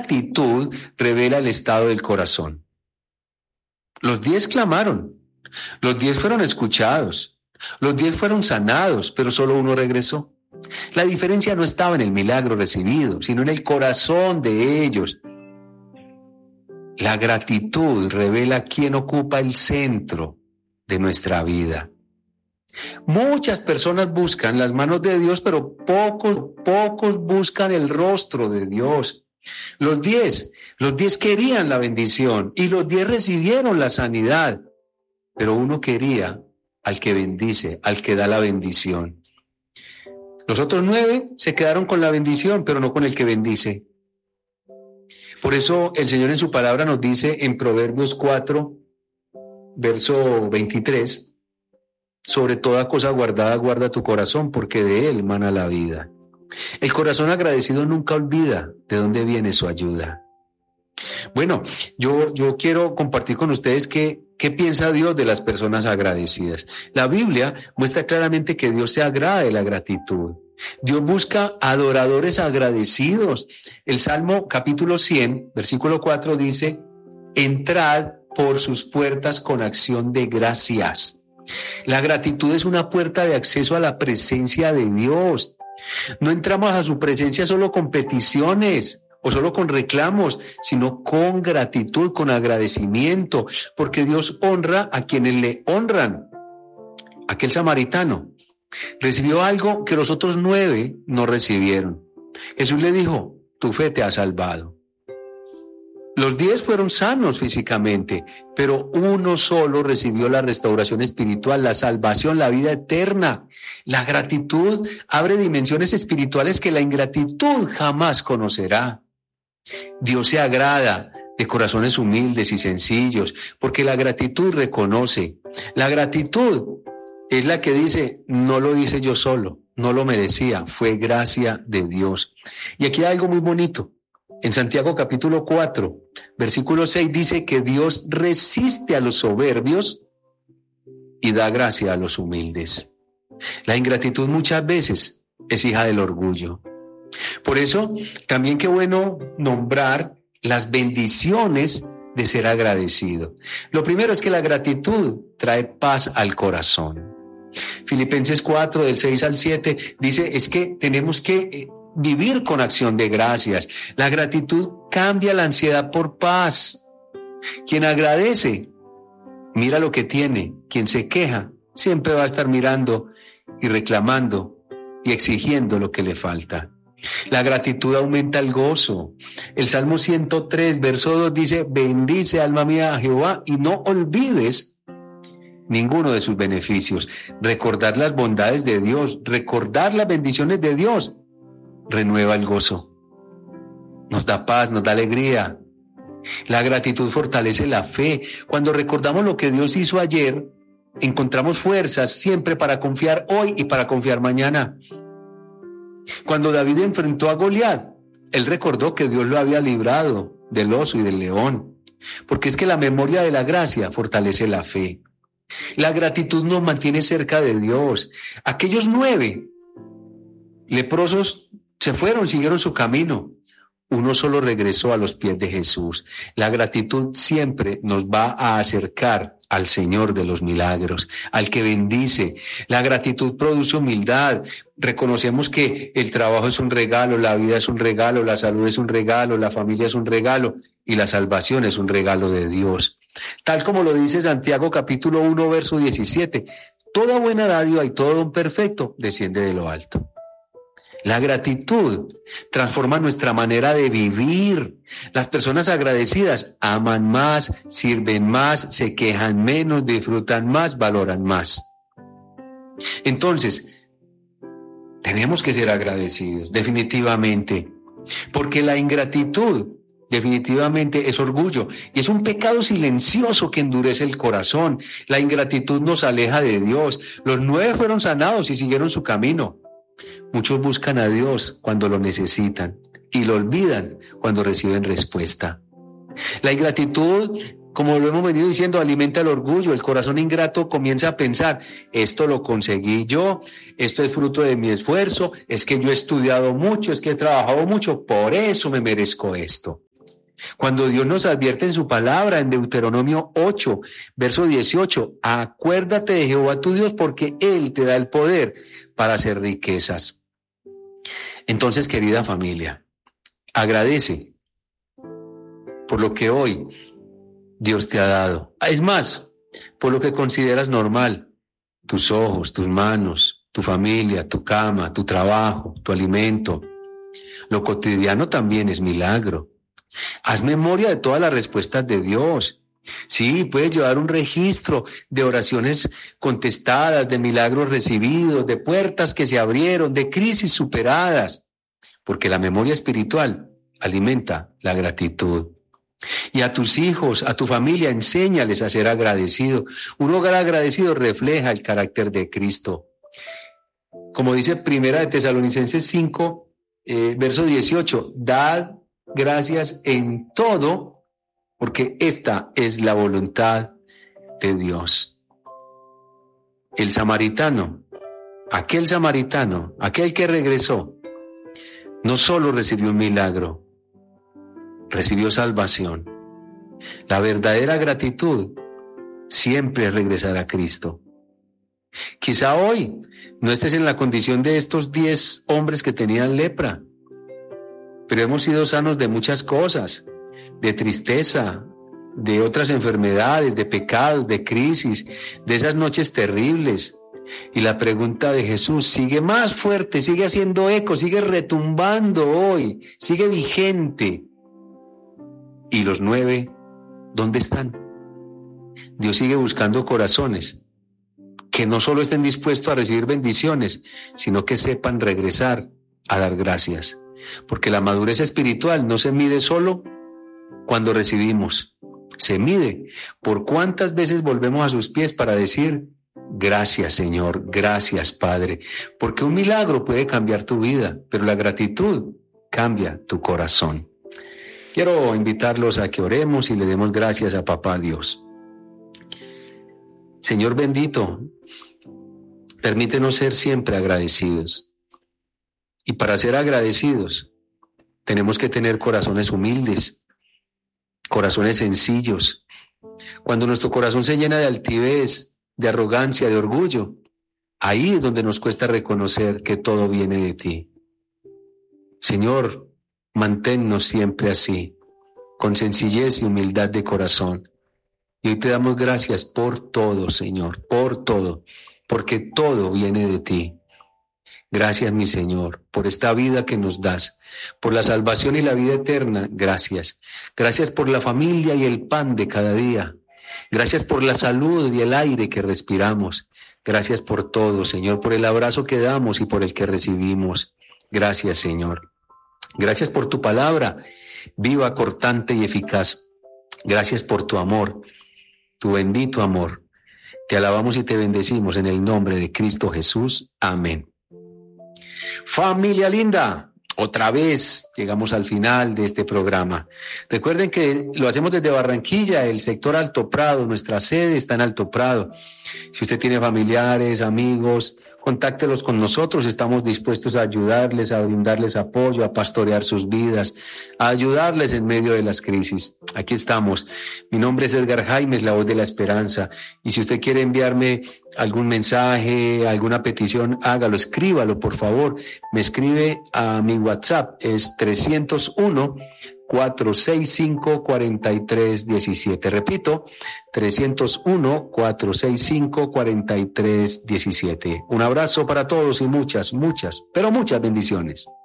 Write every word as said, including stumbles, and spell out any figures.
actitud revela el estado del corazón. Los diez clamaron, los diez fueron escuchados, los diez fueron sanados, pero solo uno regresó. La diferencia no estaba en el milagro recibido, sino en el corazón de ellos. La gratitud revela quién ocupa el centro de nuestra vida. Muchas personas buscan las manos de Dios, pero pocos, pocos buscan el rostro de Dios. Los diez, los diez querían la bendición y los diez recibieron la sanidad, pero uno quería al que bendice, al que da la bendición. Los otros nueve se quedaron con la bendición, pero no con el que bendice. Por eso el Señor en su palabra nos dice en Proverbios cuatro, verso veintitrés, sobre toda cosa guardada guarda tu corazón, porque de él mana la vida. El corazón agradecido nunca olvida de dónde viene su ayuda. Bueno, yo, yo quiero compartir con ustedes qué, qué piensa Dios de las personas agradecidas. La Biblia muestra claramente que Dios se agrada de la gratitud. Dios busca adoradores agradecidos. El Salmo capítulo cien, versículo cuatro dice, entrad por sus puertas con acción de gracias. La gratitud es una puerta de acceso a la presencia de Dios. No entramos a su presencia solo con peticiones o solo con reclamos, sino con gratitud, con agradecimiento, porque Dios honra a quienes le honran. Aquel samaritano recibió algo que los otros nueve no recibieron. Jesús le dijo, tu fe te ha salvado. Los diez fueron sanos físicamente, pero uno solo recibió la restauración espiritual, la salvación, la vida eterna. La gratitud abre dimensiones espirituales que la ingratitud jamás conocerá. Dios se agrada de corazones humildes y sencillos, porque la gratitud reconoce. La gratitud es la que dice, no lo hice yo solo, no lo merecía, fue gracia de Dios. Y aquí hay algo muy bonito. En Santiago capítulo cuatro, versículo seis dice que Dios resiste a los soberbios y da gracia a los humildes. La ingratitud muchas veces es hija del orgullo. Por eso, también qué bueno nombrar las bendiciones de ser agradecido. Lo primero es que la gratitud trae paz al corazón. Filipenses cuatro, del seis al siete, dice, es que tenemos que vivir con acción de gracias. La gratitud cambia la ansiedad por paz. Quien agradece, mira lo que tiene. Quien se queja, siempre va a estar mirando y reclamando y exigiendo lo que le falta. La gratitud aumenta el gozo. El Salmo ciento tres, verso dos dice, bendice alma mía a Jehová y no olvides ninguno de sus beneficios. Recordar las bondades de Dios, recordar las bendiciones de Dios, renueva el gozo. Nos da paz, nos da alegría. La gratitud fortalece la fe. Cuando recordamos lo que Dios hizo ayer, encontramos fuerzas siempre para confiar hoy y para confiar mañana. Cuando David enfrentó a Goliat, él recordó que Dios lo había librado del oso y del león, porque es que la memoria de la gracia fortalece la fe. La gratitud nos mantiene cerca de Dios. Aquellos nueve leprosos se fueron, siguieron su camino. Uno solo regresó a los pies de Jesús. La gratitud siempre nos va a acercar al Señor de los milagros, al que bendice. La gratitud produce humildad. Reconocemos que el trabajo es un regalo, la vida es un regalo, la salud es un regalo, la familia es un regalo y la salvación es un regalo de Dios. Tal como lo dice Santiago capítulo uno, verso diecisiete, toda buena dádiva y todo don perfecto desciende de lo alto. La gratitud transforma nuestra manera de vivir. Las personas agradecidas aman más, sirven más, se quejan menos, disfrutan más, valoran más. Entonces, tenemos que ser agradecidos, definitivamente, porque la ingratitud definitivamente es orgullo y es un pecado silencioso que endurece el corazón. La ingratitud nos aleja de Dios. Los nueve fueron sanados y siguieron su camino. Muchos buscan a Dios cuando lo necesitan y lo olvidan cuando reciben respuesta. La ingratitud, como lo hemos venido diciendo, alimenta el orgullo. El corazón ingrato comienza a pensar, esto lo conseguí yo, esto es fruto de mi esfuerzo, es que yo he estudiado mucho, es que he trabajado mucho, por eso me merezco esto. Cuando Dios nos advierte en su palabra, en Deuteronomio ocho, verso dieciocho, acuérdate de Jehová tu Dios porque Él te da el poder para hacer riquezas. Entonces, querida familia, agradece por lo que hoy Dios te ha dado. Es más, por lo que consideras normal, tus ojos, tus manos, tu familia, tu cama, tu trabajo, tu alimento. Lo cotidiano también es milagro. Haz memoria de todas las respuestas de Dios. Sí, puedes llevar un registro de oraciones contestadas, de milagros recibidos, de puertas que se abrieron, de crisis superadas, porque la memoria espiritual alimenta la gratitud. Y a tus hijos, a tu familia, enséñales a ser agradecido. Un hogar agradecido refleja el carácter de Cristo. Como dice Primera de Tesalonicenses cinco, eh, verso dieciocho, dad gracias en todo, porque esta es la voluntad de Dios. El samaritano, aquel samaritano, aquel que regresó, no solo recibió un milagro, recibió salvación. La verdadera gratitud siempre es regresar a Cristo. Quizá hoy no estés en la condición de estos diez hombres que tenían lepra, pero hemos sido sanos de muchas cosas, de tristeza, de otras enfermedades, de pecados, de crisis, de esas noches terribles. Y la pregunta de Jesús sigue más fuerte, sigue haciendo eco, sigue retumbando hoy, sigue vigente. ¿Y los nueve, dónde están? Dios sigue buscando corazones que no solo estén dispuestos a recibir bendiciones, sino que sepan regresar a dar gracias. Porque la madurez espiritual no se mide solo cuando recibimos, se mide por cuántas veces volvemos a sus pies para decir, gracias Señor, gracias Padre, porque un milagro puede cambiar tu vida, pero la gratitud cambia tu corazón. Quiero invitarlos a que oremos y le demos gracias a Papá Dios. Señor bendito, permítenos ser siempre agradecidos. Y para ser agradecidos, tenemos que tener corazones humildes, corazones sencillos. Cuando nuestro corazón se llena de altivez, de arrogancia, de orgullo, ahí es donde nos cuesta reconocer que todo viene de ti. Señor, manténnos siempre así, con sencillez y humildad de corazón. Y hoy te damos gracias por todo, Señor, por todo, porque todo viene de ti. Gracias, mi Señor, por esta vida que nos das, por la salvación y la vida eterna, gracias. Gracias por la familia y el pan de cada día. Gracias por la salud y el aire que respiramos. Gracias por todo, Señor, por el abrazo que damos y por el que recibimos. Gracias, Señor. Gracias por tu palabra, viva, cortante y eficaz. Gracias por tu amor, tu bendito amor. Te alabamos y te bendecimos en el nombre de Cristo Jesús. Amén. Familia linda, otra vez llegamos al final de este programa. Recuerden que lo hacemos desde Barranquilla, el sector Alto Prado, nuestra sede está en Alto Prado. Si usted tiene familiares, amigos, contáctelos con nosotros, estamos dispuestos a ayudarles, a brindarles apoyo, a pastorear sus vidas, a ayudarles en medio de las crisis. Aquí estamos. Mi nombre es Edgar Jaimes, la voz de la esperanza. Y si usted quiere enviarme algún mensaje, alguna petición, hágalo, escríbalo, por favor. Me escribe a mi WhatsApp, es trescientos uno, cuatrocientos sesenta y cinco, cuarenta y tres diecisiete. Repito, trescientos uno, cuatrocientos sesenta y cinco, cuarenta y tres diecisiete. Un abrazo para todos y muchas, muchas, pero muchas bendiciones.